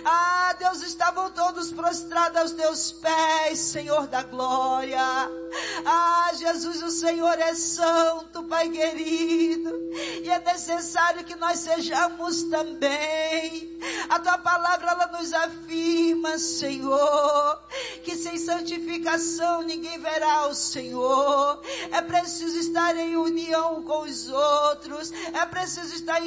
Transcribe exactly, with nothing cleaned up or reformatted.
Ah, Deus, estavam todos prostrados aos teus pés, Senhor da glória. Ah, Jesus, o Senhor é santo, Pai querido, e é necessário que nós sejamos também. A tua palavra, ela nos afirma, Senhor, que sem santificação ninguém verá o Senhor. É preciso estar em união com os outros, é preciso estar em